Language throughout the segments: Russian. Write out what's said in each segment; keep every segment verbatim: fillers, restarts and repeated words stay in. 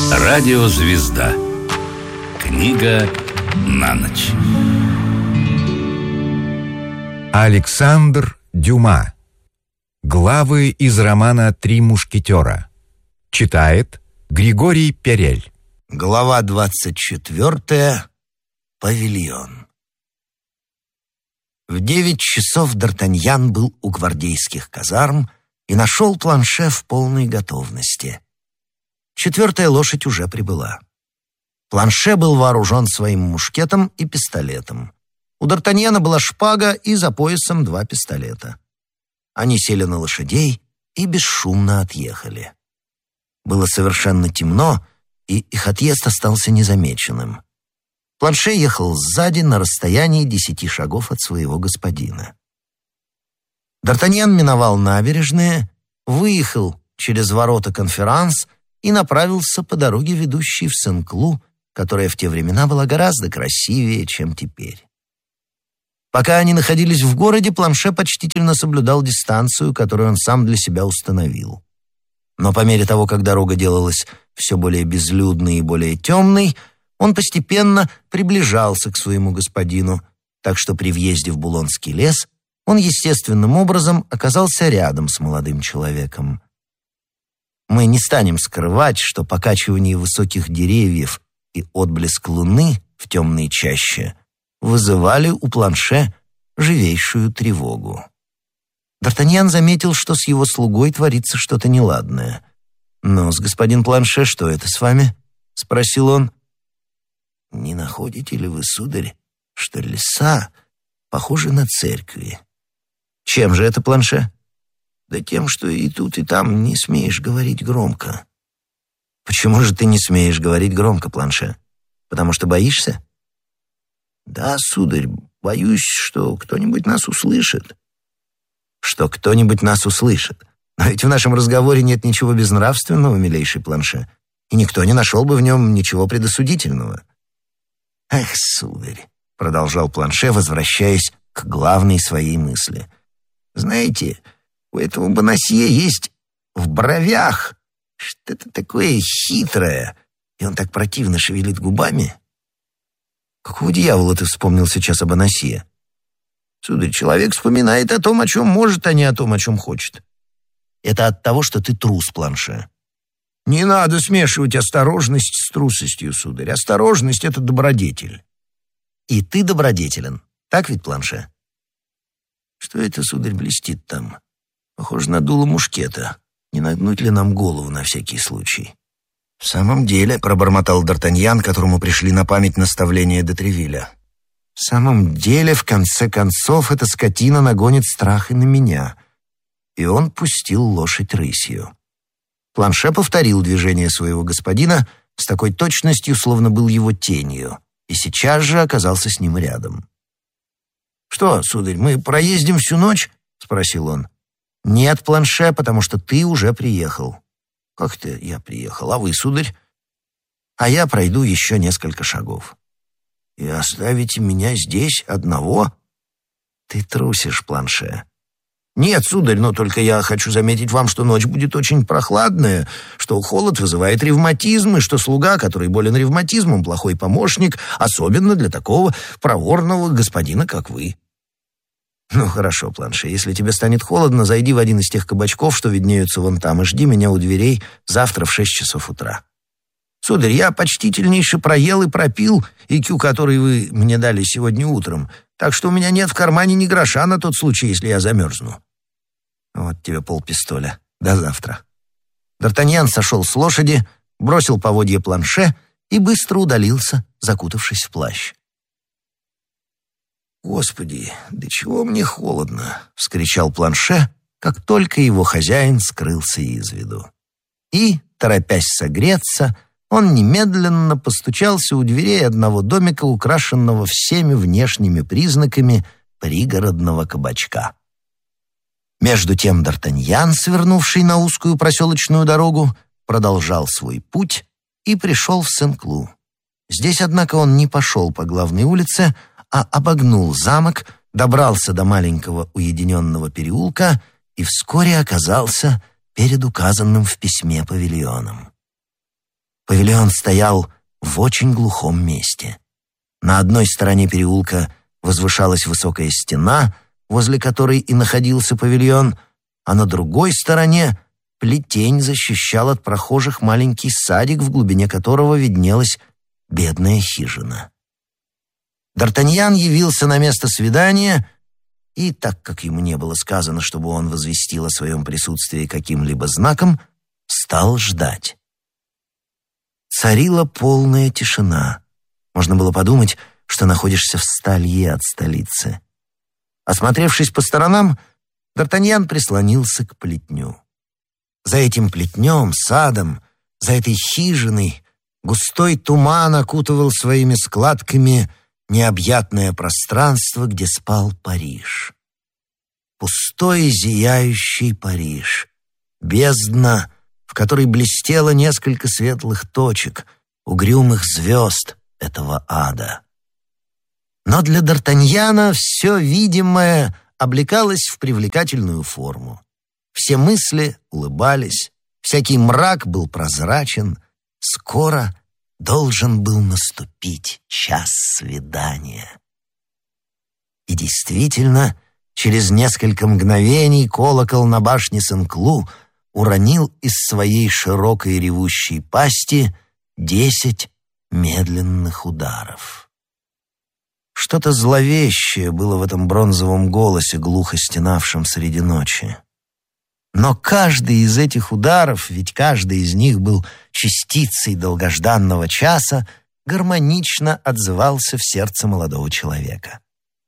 Радиозвезда. Книга на ночь. Александр Дюма. Главы из романа «Три мушкетера». Читает Григорий Перель. Глава двадцать четвертая. Павильон. В девять часов Д'Артаньян был у гвардейских казарм и нашел Планше в полной готовности. Четвертая лошадь уже прибыла. Планше был вооружен своим мушкетом и пистолетом. У Д'Артаньяна была шпага и за поясом два пистолета. Они сели на лошадей и бесшумно отъехали. Было совершенно темно, и их отъезд остался незамеченным. Планше ехал сзади на расстоянии десяти шагов от своего господина. Д'Артаньян миновал набережные, выехал через ворота Конферанс и направился по дороге, ведущей в Сен-Клу, которая в те времена была гораздо красивее, чем теперь. Пока они находились в городе, Планше почтительно соблюдал дистанцию, которую он сам для себя установил. Но по мере того, как дорога делалась все более безлюдной и более темной, он постепенно приближался к своему господину, так что при въезде в Булонский лес он естественным образом оказался рядом с молодым человеком. Мы не станем скрывать, что покачивание высоких деревьев и отблеск луны в темной чаще вызывали у Планше живейшую тревогу. Д'Артаньян заметил, что с его слугой творится что-то неладное. «Ну-с, господин Планше, что это с вами?» — спросил он. «Не находите ли вы, сударь, что леса похожи на церкви?» «Чем же это, Планше?» «Да тем, что и тут, и там не смеешь говорить громко». «Почему же ты не смеешь говорить громко, Планше? Потому что боишься?» «Да, сударь, боюсь, что кто-нибудь нас услышит». «Что кто-нибудь нас услышит? Но ведь в нашем разговоре нет ничего безнравственного, милейший Планше, и никто не нашел бы в нем ничего предосудительного». «Эх, сударь», — продолжал Планше, возвращаясь к главной своей мысли. «Знаете, у этого Бонасье есть в бровях что-то такое хитрое, и он так противно шевелит губами». «Какого дьявола ты вспомнил сейчас о Бонасье?» «Сударь, человек вспоминает о том, о чем может, а не о том, о чем хочет». «Это от того, что ты трус, Планше». «Не надо смешивать осторожность с трусостью, сударь. Осторожность — это добродетель». «И ты добродетелен, так ведь, Планше?» «Что это, сударь, блестит там? Похоже на дуло мушкета. Не нагнуть ли нам голову на всякий случай?» «В самом деле», — пробормотал Д'Артаньян, которому пришли на память наставления де Тревилля. «В самом деле, в конце концов, эта скотина нагонит страх и на меня». И он пустил лошадь рысью. Планше повторил движение своего господина с такой точностью, словно был его тенью, и сейчас же оказался с ним рядом. «Что, сударь, мы проездим всю ночь?» — спросил он. «Нет, Планше, потому что ты уже приехал». «Как это я приехал? А вы, сударь?» «А я пройду еще несколько шагов». «И оставите меня здесь одного?» «Ты трусишь, Планше». «Нет, сударь, но только я хочу заметить вам, что ночь будет очень прохладная, что холод вызывает ревматизм, и что слуга, который болен ревматизмом, плохой помощник, особенно для такого проворного господина, как вы». «Ну, хорошо, Планше, если тебе станет холодно, зайди в один из тех кабачков, что виднеются вон там, и жди меня у дверей завтра в шесть часов утра». «Сударь, я почтительнейше проел и пропил икю, который вы мне дали сегодня утром, так что у меня нет в кармане ни гроша на тот случай, если я замерзну». «Вот тебе полпистоля. До завтра». Д'Артаньян сошел с лошади, бросил поводья Планше и быстро удалился, закутавшись в плащ. «Господи, до чего мне холодно!» — вскричал Планше, как только его хозяин скрылся из виду. И, торопясь согреться, он немедленно постучался у дверей одного домика, украшенного всеми внешними признаками пригородного кабачка. Между тем Д'Артаньян, свернувший на узкую проселочную дорогу, продолжал свой путь и пришел в Сен-Клу. Здесь, однако, он не пошел по главной улице, а обогнул замок, добрался до маленького уединенного переулка и вскоре оказался перед указанным в письме павильоном. Павильон стоял в очень глухом месте. На одной стороне переулка возвышалась высокая стена, возле которой и находился павильон, а на другой стороне плетень защищал от прохожих маленький садик, в глубине которого виднелась бедная хижина. Д'Артаньян явился на место свидания, и, так как ему не было сказано, чтобы он возвестил о своем присутствии каким-либо знаком, стал ждать. Царила полная тишина. Можно было подумать, что находишься в сталье от столицы. Осмотревшись по сторонам, Д'Артаньян прислонился к плетню. За этим плетнем, садом, за этой хижиной густой туман окутывал своими складками необъятное пространство, где спал Париж. Пустой зияющий Париж, бездна, в которой блестело несколько светлых точек, угрюмых звезд этого ада. Но для Д'Артаньяна все видимое облекалось в привлекательную форму. Все мысли улыбались, всякий мрак был прозрачен. Скоро должен был наступить час свидания. И действительно, через несколько мгновений колокол на башне Сен-Клу уронил из своей широкой ревущей пасти десять медленных ударов. Что-то зловещее было в этом бронзовом голосе, глухо стенавшем среди ночи. Но каждый из этих ударов, ведь каждый из них был частицей долгожданного часа, гармонично отзывался в сердце молодого человека.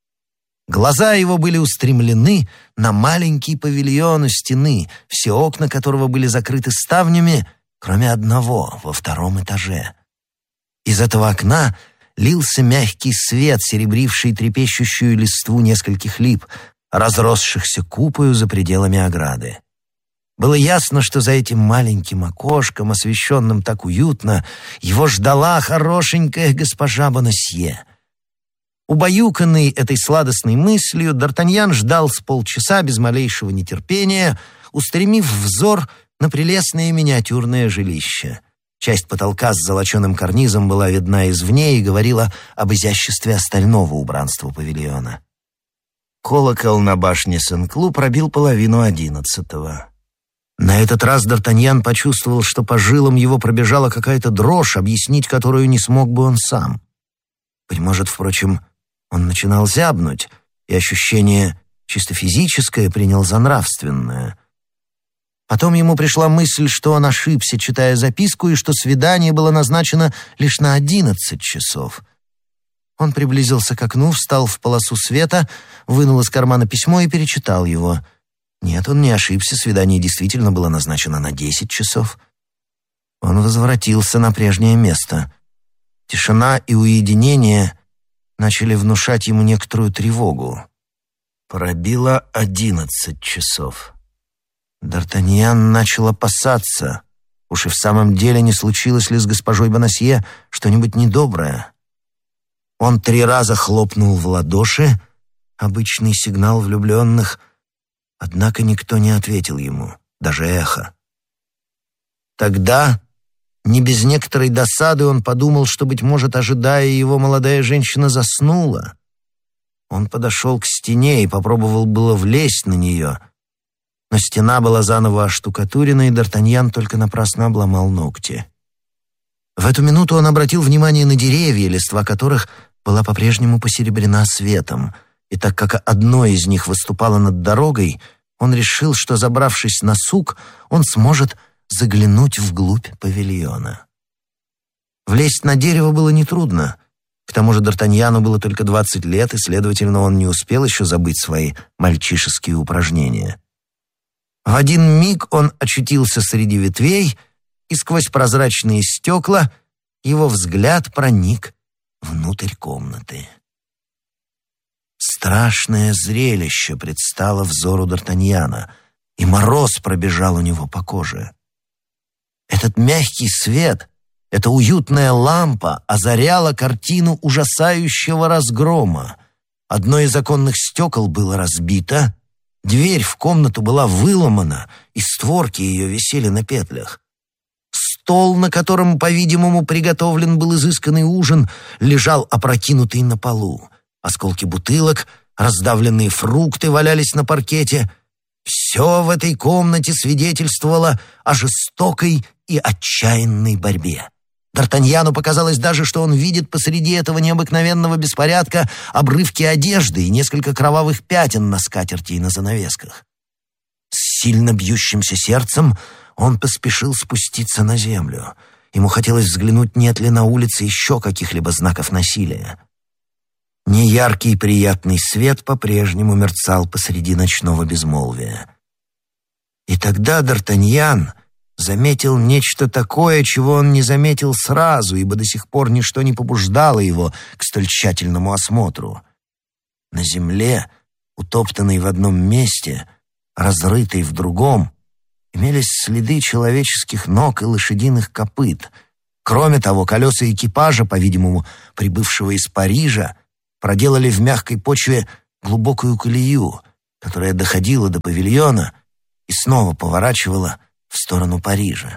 Глаза его были устремлены на маленький павильон у стены, все окна которого были закрыты ставнями, кроме одного, во втором этаже. Из этого окна лился мягкий свет, серебривший трепещущую листву нескольких лип, разросшихся купою за пределами ограды. Было ясно, что за этим маленьким окошком, освещенным так уютно, его ждала хорошенькая госпожа Бонасье. Убаюканный этой сладостной мыслью, Д'Артаньян ждал с полчаса без малейшего нетерпения, устремив взор на прелестное миниатюрное жилище. Часть потолка с золоченым карнизом была видна извне и говорила об изяществе остального убранства павильона. Колокол на башне Сен-Клу пробил половину одиннадцатого. На этот раз Д'Артаньян почувствовал, что по жилам его пробежала какая-то дрожь, объяснить которую не смог бы он сам. Быть может, впрочем, он начинал зябнуть, и ощущение чисто физическое принял за нравственное. Потом ему пришла мысль, что он ошибся, читая записку, и что свидание было назначено лишь на одиннадцать часов. Он приблизился к окну, встал в полосу света, вынул из кармана письмо и перечитал его. Нет, он не ошибся, свидание действительно было назначено на десять часов. Он возвратился на прежнее место. Тишина и уединение начали внушать ему некоторую тревогу. Пробило одиннадцать часов. Д'Артаньян начал опасаться. Уж и в самом деле не случилось ли с госпожой Бонасье что-нибудь недоброе? Он три раза хлопнул в ладоши, обычный сигнал влюбленных, однако никто не ответил ему, даже эхо. Тогда, не без некоторой досады, он подумал, что, быть может, ожидая его, молодая женщина заснула. Он подошел к стене и попробовал было влезть на нее, но стена была заново оштукатурена, и Д'Артаньян только напрасно обломал ногти. В эту минуту он обратил внимание на деревья, листва которых была по-прежнему посеребрена светом, и так как одно из них выступало над дорогой, он решил, что, забравшись на сук, он сможет заглянуть вглубь павильона. Влезть на дерево было нетрудно. К тому же Д'Артаньяну было только двадцать лет, и, следовательно, он не успел еще забыть свои мальчишеские упражнения. В один миг он очутился среди ветвей, и сквозь прозрачные стекла его взгляд проник внутрь комнаты. Страшное зрелище предстало взору Д'Артаньяна, и мороз пробежал у него по коже. Этот мягкий свет, эта уютная лампа озаряла картину ужасающего разгрома. Одно из оконных стекол было разбито, дверь в комнату была выломана, и створки ее висели на петлях. стол, на котором, по-видимому, приготовлен был изысканный ужин, лежал опрокинутый на полу. Осколки бутылок, раздавленные фрукты валялись на паркете. Все в этой комнате свидетельствовало о жестокой и отчаянной борьбе. Д'Артаньяну показалось даже, что он видит посреди этого необыкновенного беспорядка обрывки одежды и несколько кровавых пятен на скатерти и на занавесках. С сильно бьющимся сердцем он поспешил спуститься на землю. Ему хотелось взглянуть, нет ли на улице еще каких-либо знаков насилия. Неяркий приятный свет по-прежнему мерцал посреди ночного безмолвия. И тогда Д'Артаньян заметил нечто такое, чего он не заметил сразу, ибо до сих пор ничто не побуждало его к столь тщательному осмотру. На земле, утоптанной в одном месте, разрытой в другом, имелись следы человеческих ног и лошадиных копыт. Кроме того, колеса экипажа, по-видимому, прибывшего из Парижа, проделали в мягкой почве глубокую колею, которая доходила до павильона и снова поворачивала в сторону Парижа.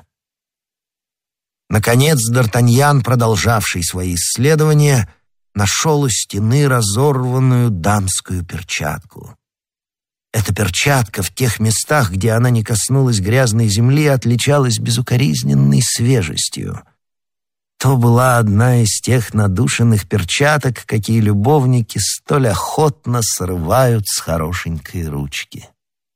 Наконец, Д'Артаньян, продолжавший свои исследования, нашел у стены разорванную дамскую перчатку. Эта перчатка в тех местах, где она не коснулась грязной земли, отличалась безукоризненной свежестью. То была одна из тех надушенных перчаток, какие любовники столь охотно срывают с хорошенькой ручки.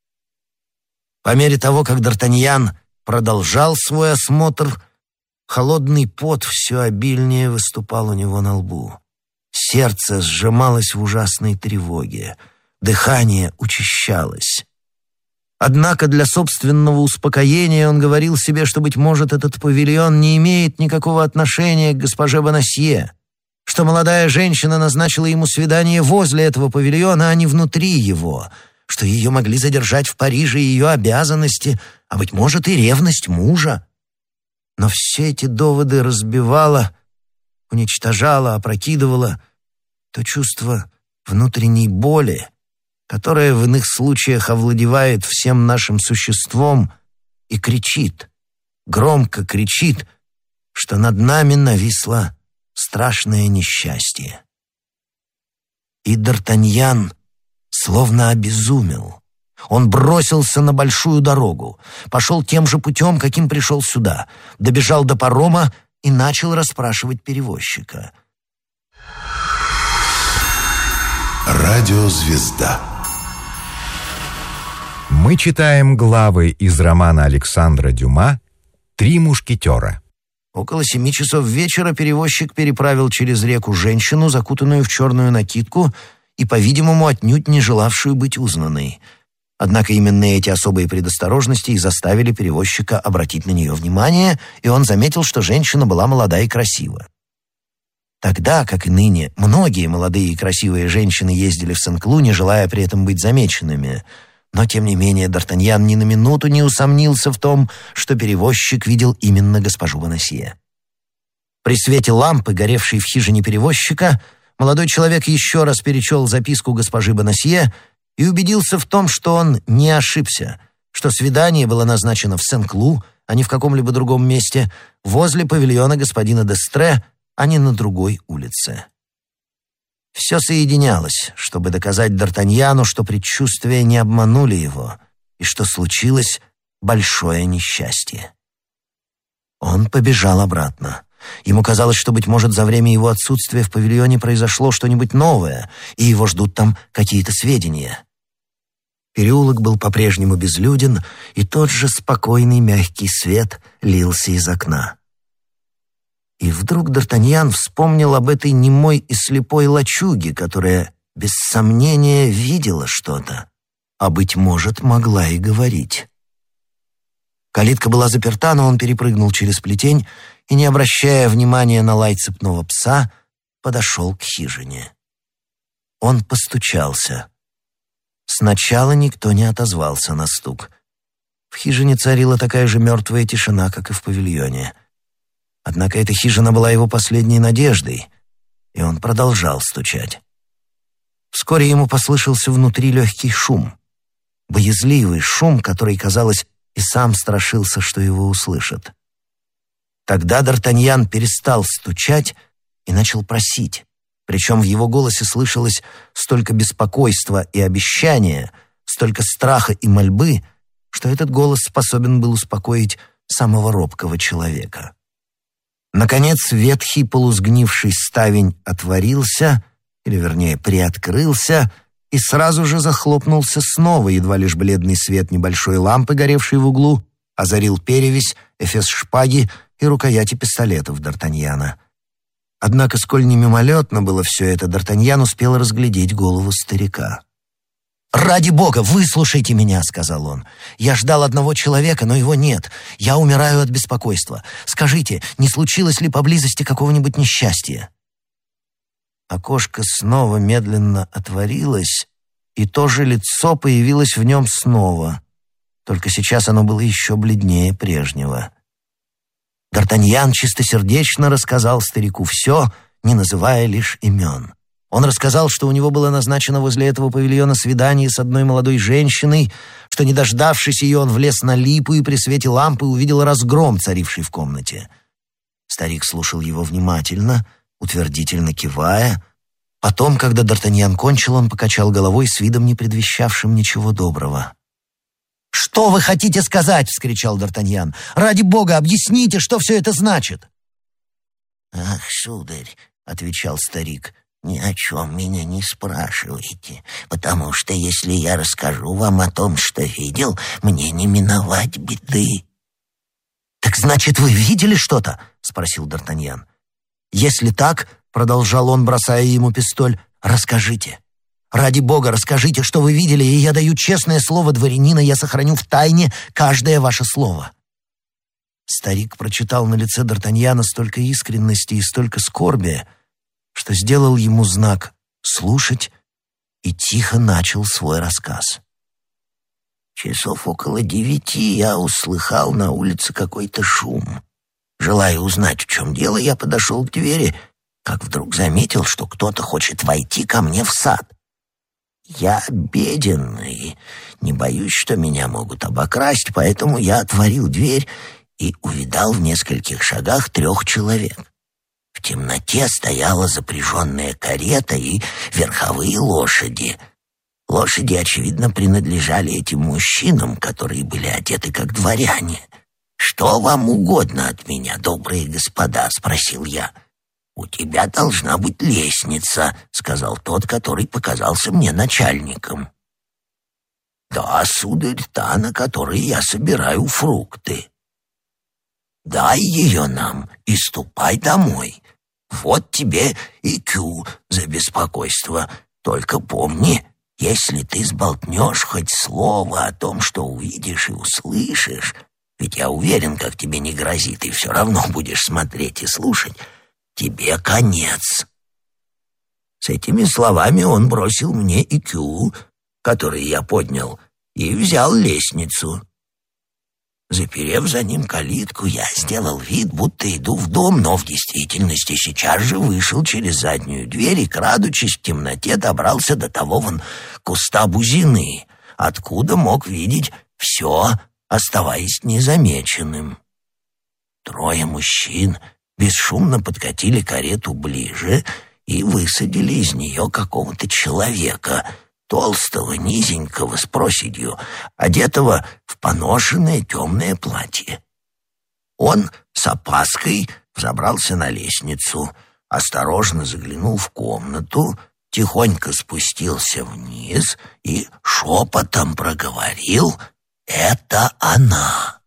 По мере того, как Д'Артаньян продолжал свой осмотр, холодный пот все обильнее выступал у него на лбу. Сердце сжималось в ужасной тревоге, дыхание учащалось. Однако для собственного успокоения он говорил себе, что, быть может, этот павильон не имеет никакого отношения к госпоже Бонасье, что молодая женщина назначила ему свидание возле этого павильона, а не внутри его, что ее могли задержать в Париже ее обязанности, а, быть может, и ревность мужа. Но все эти доводы разбивало, уничтожало, опрокидывало то чувство внутренней боли, которое в иных случаях овладевает всем нашим существом и кричит, громко кричит, что над нами нависло страшное несчастье. И Д'Артаньян словно обезумел. Он бросился на большую дорогу, пошел тем же путем, каким пришел сюда, добежал до парома и начал расспрашивать перевозчика. Радиозвезда. Мы читаем главы из романа Александра Дюма «Три мушкетера». Около семи часов вечера перевозчик переправил через реку женщину, закутанную в черную накидку и, по-видимому, отнюдь не желавшую быть узнанной. Однако именно эти особые предосторожности и заставили перевозчика обратить на нее внимание, и он заметил, что женщина была молода и красива. Тогда, как и ныне, многие молодые и красивые женщины ездили в Сен-Клу, не желая при этом быть замеченными. Но, тем не менее, Д'Артаньян ни на минуту не усомнился в том, что перевозчик видел именно госпожу Бонасье. При свете лампы, горевшей в хижине перевозчика, молодой человек еще раз перечел записку госпожи Бонасье и убедился в том, что он не ошибся, что свидание было назначено в Сен-Клу, а не в каком-либо другом месте, возле павильона господина Д'Эстре, а не на другой улице. Все соединялось, чтобы доказать Д'Артаньяну, что предчувствия не обманули его и что случилось большое несчастье. Он побежал обратно. Ему казалось, что, быть может, за время его отсутствия в павильоне произошло что-нибудь новое, и его ждут там какие-то сведения. Переулок был по-прежнему безлюден, и тот же спокойный мягкий свет лился из окна. И вдруг Д'Артаньян вспомнил об этой немой и слепой лачуге, которая, без сомнения, видела что-то, а, быть может, могла и говорить. Калитка была заперта, но он перепрыгнул через плетень и, не обращая внимания на лай цепного пса, подошел к хижине. Он постучался. Сначала никто не отозвался на стук. В хижине царила такая же мертвая тишина, как и в павильоне. Однако эта хижина была его последней надеждой, и он продолжал стучать. Вскоре ему послышался внутри легкий шум, боязливый шум, который, казалось, и сам страшился, что его услышат. Тогда Д'Артаньян перестал стучать и начал просить. Причем в его голосе слышалось столько беспокойства и обещания, столько страха и мольбы, что этот голос способен был успокоить самого робкого человека. Наконец ветхий полусгнивший ставень отворился, или вернее приоткрылся, и сразу же захлопнулся снова, едва лишь бледный свет небольшой лампы, горевшей в углу, озарил перевязь, эфес шпаги и рукояти пистолетов Д'Артаньяна. Однако, сколь не мимолетно было все это, Д'Артаньян успел разглядеть голову старика. «Ради бога, выслушайте меня», — сказал он. «Я ждал одного человека, но его нет. Я умираю от беспокойства. Скажите, не случилось ли поблизости какого-нибудь несчастья?» Окошко снова медленно отворилось, и то же лицо появилось в нем снова. Только сейчас оно было еще бледнее прежнего. Д'Артаньян чистосердечно рассказал старику все, не называя лишь имен. Он рассказал, что у него было назначено возле этого павильона свидание с одной молодой женщиной, что, не дождавшись ее, он влез на липу и при свете лампы увидел разгром, царивший в комнате. Старик слушал его внимательно, утвердительно кивая. Потом, когда Д'Артаньян кончил, он покачал головой с видом, не предвещавшим ничего доброго. «Что вы хотите сказать?» — вскричал Д'Артаньян. «Ради бога, объясните, что все это значит!» «Ах, сударь», — отвечал старик, — «ни о чем меня не спрашивайте, потому что если я расскажу вам о том, что видел, мне не миновать беды». «Так значит, вы видели что-то?» — спросил Д'Артаньян. «Если так, — продолжал он, бросая ему пистоль, — расскажите. Ради бога, расскажите, что вы видели, и я даю честное слово дворянина, я сохраню в тайне каждое ваше слово». Старик прочитал на лице Д'Артаньяна столько искренности и столько скорби, что сделал ему знак «слушать» и тихо начал свой рассказ. «Часов около девяти я услыхал на улице какой-то шум. Желая узнать, в чем дело, я подошел к двери, как вдруг заметил, что кто-то хочет войти ко мне в сад. Я беден и не боюсь, что меня могут обокрасть, поэтому я отворил дверь и увидал в нескольких шагах трех человек. В темноте стояла запряженная карета и верховые лошади. Лошади, очевидно, принадлежали этим мужчинам, которые были одеты как дворяне. «Что вам угодно от меня, добрые господа?» — спросил я. «У тебя должна быть лестница», — сказал тот, который показался мне начальником. «Да, сударь, та, на которой я собираю фрукты». «Дай ее нам и ступай домой. Вот тебе и кю за беспокойство. Только помни, если ты сболтнешь хоть слово о том, что увидишь и услышишь, ведь я уверен, как тебе не грозит, и все равно будешь смотреть и слушать, тебе конец». С этими словами он бросил мне и кю, который я поднял, и взял лестницу. Заперев за ним калитку, я сделал вид, будто иду в дом, но в действительности сейчас же вышел через заднюю дверь и, крадучись в темноте, добрался до того вон куста бузины, откуда мог видеть все, оставаясь незамеченным. Трое мужчин бесшумно подкатили карету ближе и высадили из нее какого-то человека, толстого, низенького, с проседью, одетого в поношенное темное платье. Он с опаской взобрался на лестницу, осторожно заглянул в комнату, тихонько спустился вниз и шепотом проговорил: «Это она».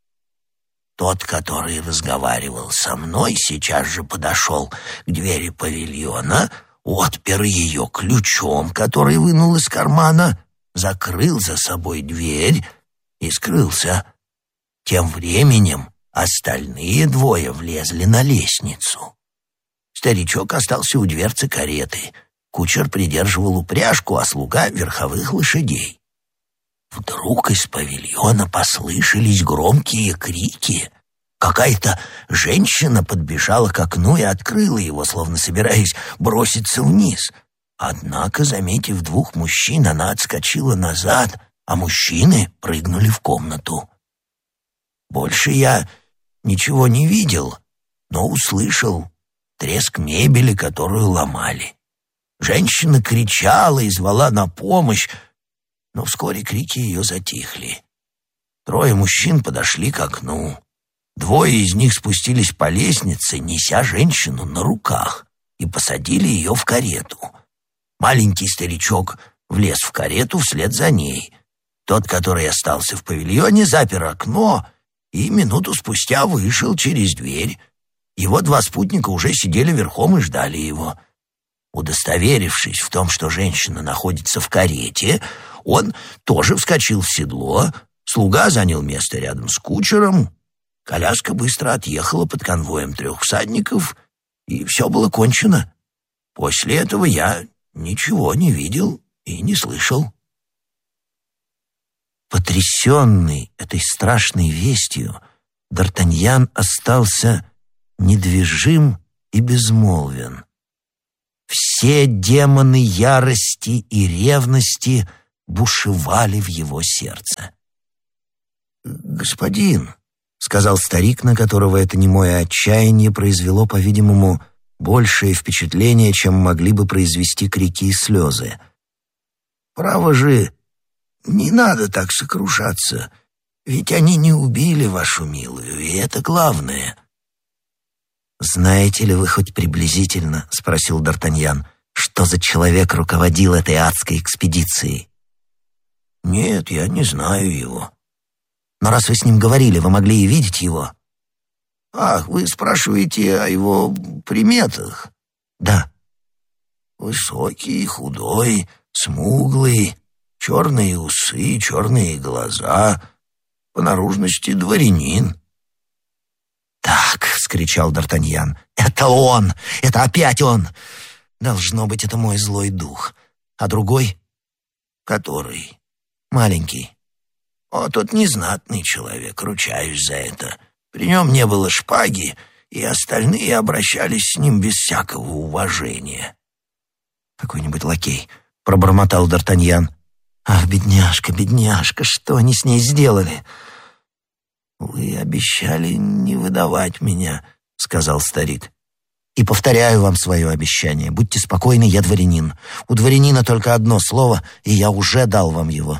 Тот, который разговаривал со мной, сейчас же подошел к двери павильона, отпер ее ключом, который вынул из кармана, закрыл за собой дверь и скрылся. Тем временем остальные двое влезли на лестницу. Старичок остался у дверцы кареты. Кучер придерживал упряжку, а слуга — верховых лошадей. Вдруг из павильона послышались громкие крики. Какая-то женщина подбежала к окну и открыла его, словно собираясь броситься вниз. Однако, заметив двух мужчин, она отскочила назад, а мужчины прыгнули в комнату. Больше я ничего не видел, но услышал треск мебели, которую ломали. Женщина кричала и звала на помощь, но вскоре крики ее затихли. Трое мужчин подошли к окну. Двое из них спустились по лестнице, неся женщину на руках, и посадили ее в карету. Маленький старичок влез в карету вслед за ней. Тот, который остался в павильоне, запер окно и минуту спустя вышел через дверь. Его два спутника уже сидели верхом и ждали его. Удостоверившись в том, что женщина находится в карете, он тоже вскочил в седло, слуга занял место рядом с кучером, коляска быстро отъехала под конвоем трех всадников, и все было кончено. После этого я ничего не видел и не слышал. Потрясенный этой страшной вестью, Д'Артаньян остался недвижим и безмолвен. Все демоны ярости и ревности бушевали в его сердце. «Господин», — сказал старик, на которого это немое отчаяние произвело, по-видимому, большее впечатление, чем могли бы произвести крики и слезы. «Право же, не надо так сокрушаться, ведь они не убили вашу милую, и это главное». «Знаете ли вы хоть приблизительно, — спросил Д'Артаньян, — что за человек руководил этой адской экспедицией?» «Нет, я не знаю его». «Но раз вы с ним говорили, вы могли и видеть его?» «Ах, вы спрашиваете о его приметах?» «Да». «Высокий, худой, смуглый, черные усы, черные глаза, по наружности дворянин». «Так», — вскричал Д'Артаньян, — «это он! Это опять он! Должно быть, это мой злой дух. А другой?» «Который?» «Маленький». «О, тот незнатный человек, ручаюсь за это. При нем не было шпаги, и остальные обращались с ним без всякого уважения». «Какой-нибудь лакей», — пробормотал Д'Артаньян. «Ах, бедняжка, бедняжка, что они с ней сделали?» «Вы обещали не выдавать меня», — сказал старик. «И повторяю вам свое обещание. Будьте спокойны, я дворянин. У дворянина только одно слово, и я уже дал вам его».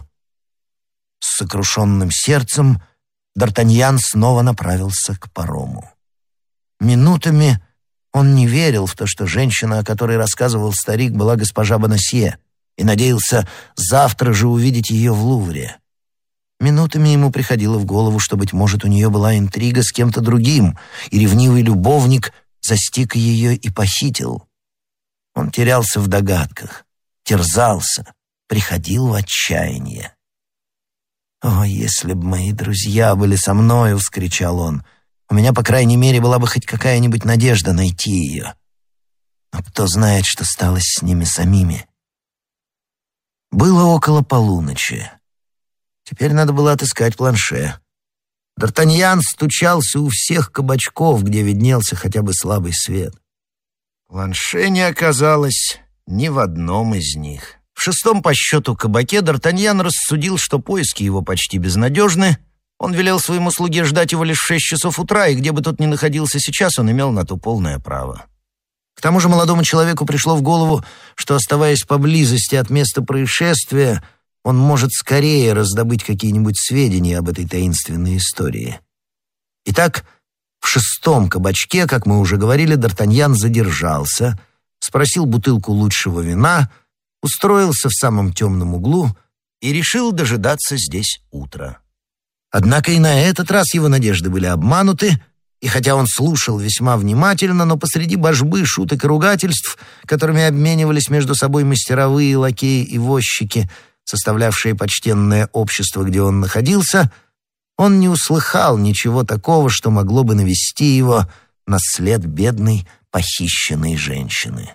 С сокрушенным сердцем Д'Артаньян снова направился к парому. Минутами он не верил в то, что женщина, о которой рассказывал старик, была госпожа Бонасье, и надеялся завтра же увидеть ее в Лувре. Минутами ему приходило в голову, что, быть может, у нее была интрига с кем-то другим, и ревнивый любовник застиг ее и похитил. Он терялся в догадках, терзался, приходил в отчаяние. «О, если бы мои друзья были со мною!» — вскричал он. «У меня, по крайней мере, была бы хоть какая-нибудь надежда найти ее. Но кто знает, что стало с ними самими?» Было около полуночи. Теперь надо было отыскать Планше. Д'Артаньян стучался у всех кабачков, где виднелся хотя бы слабый свет. Планше не оказалось ни в одном из них. В шестом по счету кабаке Д'Артаньян рассудил, что поиски его почти безнадежны. Он велел своему слуге ждать его лишь в шесть часов утра, и где бы тот ни находился сейчас, он имел на то полное право. К тому же молодому человеку пришло в голову, что, оставаясь поблизости от места происшествия, он может скорее раздобыть какие-нибудь сведения об этой таинственной истории. Итак, в шестом кабачке, как мы уже говорили, Д'Артаньян задержался, спросил бутылку лучшего вина, устроился в самом темном углу и решил дожидаться здесь утра. Однако и на этот раз его надежды были обмануты, и хотя он слушал весьма внимательно, но посреди божбы, шуток и ругательств, которыми обменивались между собой мастеровые, лакеи и возчики, составлявшие почтенное общество, где он находился, он не услыхал ничего такого, что могло бы навести его на след бедной похищенной женщины.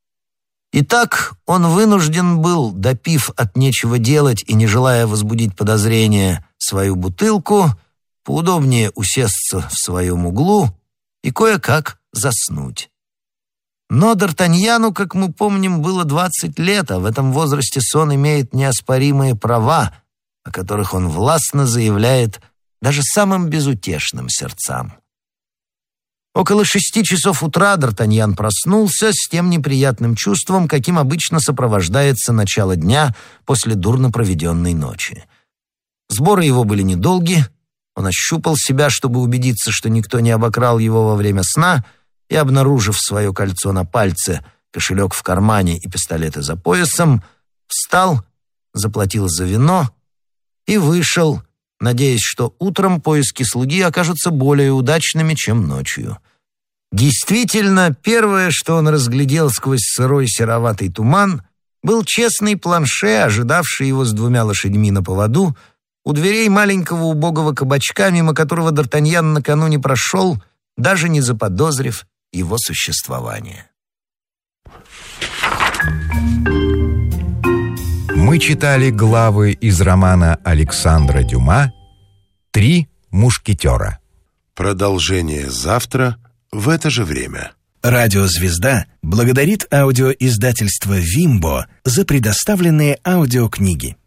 Итак, он вынужден был, допив от нечего делать и не желая возбудить подозрения, свою бутылку, поудобнее усесться в своем углу и кое-как заснуть. Но Д'Артаньяну, как мы помним, было двадцать лет, а в этом возрасте сон имеет неоспоримые права, о которых он властно заявляет даже самым безутешным сердцам. Около шести часов утра Д'Артаньян проснулся с тем неприятным чувством, каким обычно сопровождается начало дня после дурно проведенной ночи. Сборы его были недолги. Он ощупал себя, чтобы убедиться, что никто не обокрал его во время сна, и, обнаружив свое кольцо на пальце, кошелек в кармане и пистолеты за поясом, встал, заплатил за вино и вышел, надеясь, что утром поиски слуги окажутся более удачными, чем ночью. Действительно, первое, что он разглядел сквозь сырой сероватый туман, был честный Планше, ожидавший его с двумя лошадьми на поводу, у дверей маленького убогого кабачка, мимо которого Д'Артаньян накануне прошел, даже не заподозрив его существование. Мы читали главы из романа Александра Дюма «Три мушкетера». Продолжение завтра в это же время. Радиозвезда благодарит аудиоиздательство «Вимбо» за предоставленные аудиокниги.